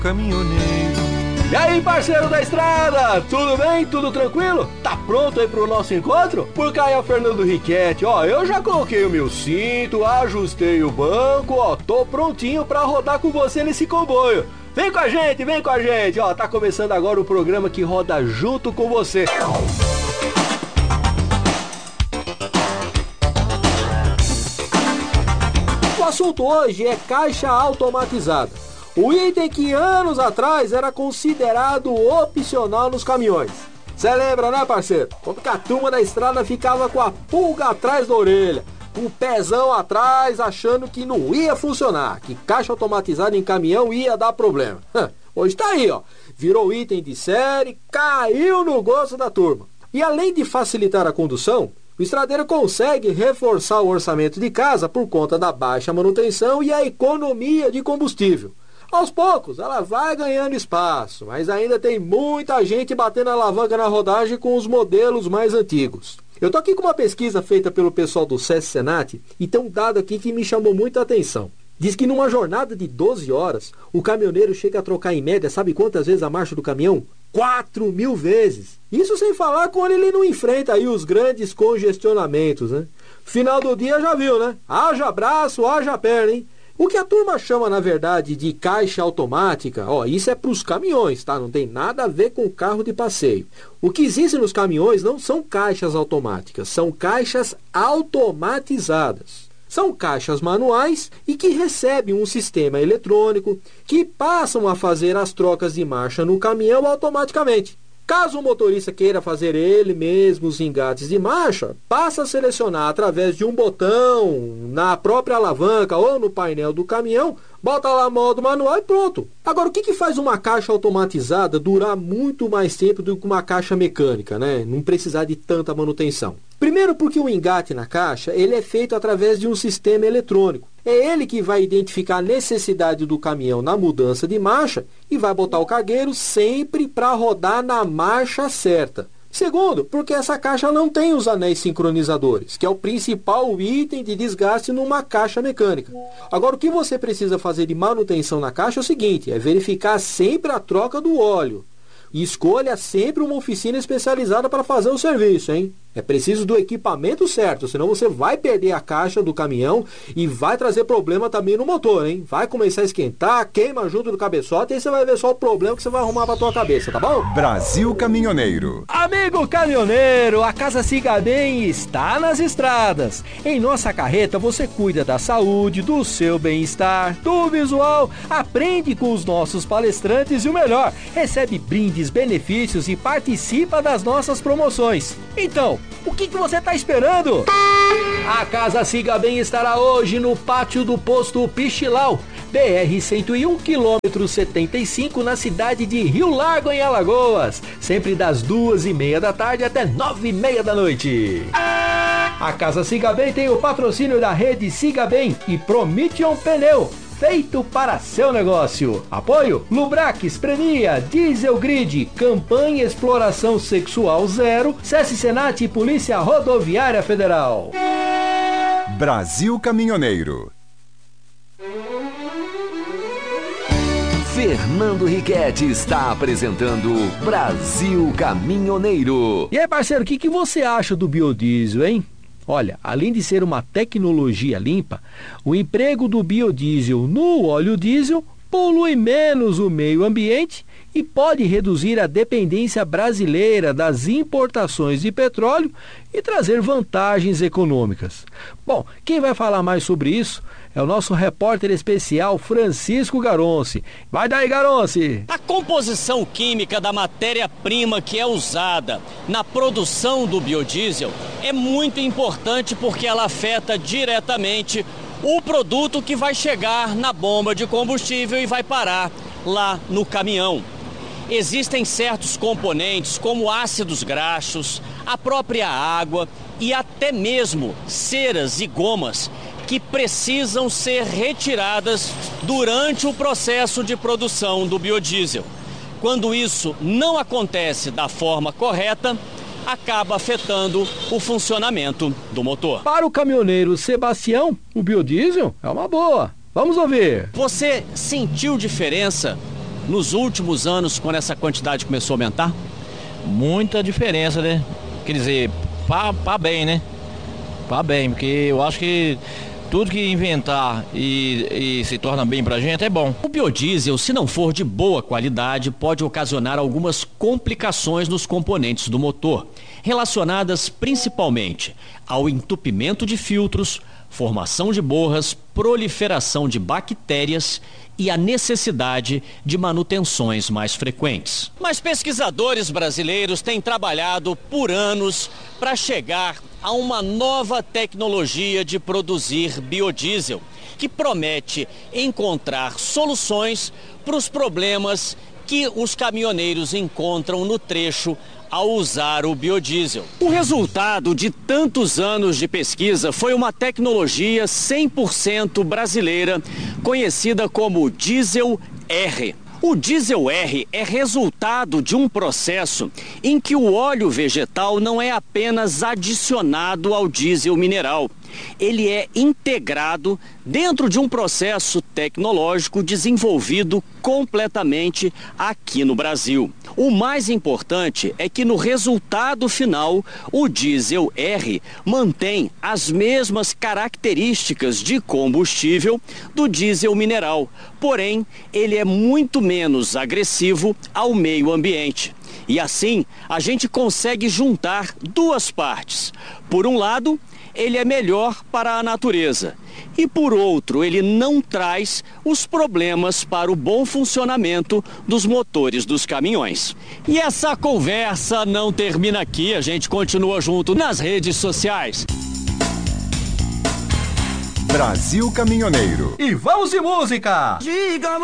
Caminhoneiro. E aí, parceiro da estrada, tudo bem? Tudo tranquilo? Tá pronto aí pro nosso encontro? Por cá é o Fernando Riquetti, ó, eu já coloquei o meu cinto, ajustei o banco, ó, tô prontinho pra rodar com você nesse comboio. Vem com a gente, ó, tá começando agora o programa que roda junto com você. O assunto hoje é caixa automatizada. O item que anos atrás era considerado opcional nos caminhões. Você lembra, né, parceiro? Como que a turma da estrada ficava com a pulga atrás da orelha, com o pezão atrás, achando que não ia funcionar, que caixa automatizada em caminhão ia dar problema. Hoje tá aí, ó. Virou item de série, caiu no gosto da turma. E além de facilitar a condução, o estradeiro consegue reforçar o orçamento de casa por conta da baixa manutenção e a economia de combustível. Aos poucos, ela vai ganhando espaço, mas ainda tem muita gente batendo a alavanca na rodagem com os modelos mais antigos. Eu tô aqui com uma pesquisa feita pelo pessoal do SESC Senat e tem um dado aqui que me chamou muita atenção. Diz que numa jornada de 12 horas, o caminhoneiro chega a trocar em média, sabe quantas vezes a marcha do caminhão? 4.000 vezes. Isso sem falar quando ele não enfrenta aí os grandes congestionamentos, né? Final do dia já viu, né? Haja braço, haja perna, hein? O que a turma chama, na verdade, de caixa automática, ó, isso é para os caminhões, tá? Não tem nada a ver com carro de passeio. O que existe nos caminhões não são caixas automáticas, são caixas automatizadas. São caixas manuais e que recebem um sistema eletrônico que passam a fazer as trocas de marcha no caminhão automaticamente. Caso o motorista queira fazer ele mesmo os engates de marcha, passa a selecionar através de um botão na própria alavanca ou no painel do caminhão, bota lá modo manual e pronto. Agora, o que faz uma caixa automatizada durar muito mais tempo do que uma caixa mecânica, né? Não precisar de tanta manutenção. Primeiro porque o engate na caixa ele é feito através de um sistema eletrônico. É ele que vai identificar a necessidade do caminhão na mudança de marcha e vai botar o cargueiro sempre para rodar na marcha certa. Segundo, porque essa caixa não tem os anéis sincronizadores, que é o principal item de desgaste numa caixa mecânica. Agora, o que você precisa fazer de manutenção na caixa é o seguinte, é verificar sempre a troca do óleo. E escolha sempre uma oficina especializada para fazer o serviço, hein? É preciso do equipamento certo, senão você vai perder a caixa do caminhão e vai trazer problema também no motor, hein? Vai começar a esquentar, queima junto do cabeçote e aí você vai ver só o problema que você vai arrumar para tua cabeça, tá bom? Brasil Caminhoneiro. Amigo caminhoneiro, a Casa Siga Bem está nas estradas. Em nossa carreta você cuida da saúde, do seu bem-estar, do visual, aprende com os nossos palestrantes e o melhor, recebe brindes, benefícios e participa das nossas promoções. Então, o que você está esperando? A Casa Siga Bem estará hoje no pátio do posto Pichilau, BR-101, quilômetro 75, na cidade de Rio Largo, em Alagoas, sempre das 2h30 da tarde até 9h30 da noite. A Casa Siga Bem tem o patrocínio da rede Siga Bem e Promission Pneu, feito para seu negócio. Apoio Lubrax, Prenia, Diesel Grid, Campanha Exploração Sexual Zero, SESC Senat e Polícia Rodoviária Federal. Brasil Caminhoneiro. Fernando Riquetti está apresentando Brasil Caminhoneiro. E aí, parceiro, o que você acha do biodiesel, hein? Olha, além de ser uma tecnologia limpa, o emprego do biodiesel no óleo diesel polui menos o meio ambiente e pode reduzir a dependência brasileira das importações de petróleo e trazer vantagens econômicas. Bom, quem vai falar mais sobre isso é o nosso repórter especial Francisco Garonci. Vai daí, Garonci! A composição química da matéria-prima que é usada na produção do biodiesel é muito importante porque ela afeta diretamente o produto que vai chegar na bomba de combustível e vai parar lá no caminhão. Existem certos componentes, como ácidos graxos, a própria água e até mesmo ceras e gomas que precisam ser retiradas durante o processo de produção do biodiesel. Quando isso não acontece da forma correta, acaba afetando o funcionamento do motor. Para o caminhoneiro Sebastião, o biodiesel é uma boa. Vamos ouvir. Você sentiu diferença nos últimos anos, quando essa quantidade começou a aumentar? Muita diferença, né? Quer dizer, para bem, né? Para bem, porque eu acho que tudo que inventar e se torna bem pra gente é bom. O biodiesel, se não for de boa qualidade, pode ocasionar algumas complicações nos componentes do motor, relacionadas principalmente ao entupimento de filtros, formação de borras, proliferação de bactérias e a necessidade de manutenções mais frequentes. Mas pesquisadores brasileiros têm trabalhado por anos para chegar a uma nova tecnologia de produzir biodiesel, que promete encontrar soluções para os problemas que os caminhoneiros encontram no trecho ao usar o biodiesel. O resultado de tantos anos de pesquisa foi uma tecnologia 100% brasileira, conhecida como Diesel R. O Diesel R é resultado de um processo em que o óleo vegetal não é apenas adicionado ao diesel mineral. Ele é integrado dentro de um processo tecnológico desenvolvido completamente aqui no Brasil. O mais importante é que no resultado final, o Diesel R mantém as mesmas características de combustível do diesel mineral, porém, ele é muito menos agressivo ao meio ambiente. E assim, a gente consegue juntar duas partes. Por um lado, ele é melhor para a natureza. E por outro, ele não traz os problemas para o bom funcionamento dos motores dos caminhões. E essa conversa não termina aqui, a gente continua junto nas redes sociais. Brasil Caminhoneiro. E vamos de música! Diga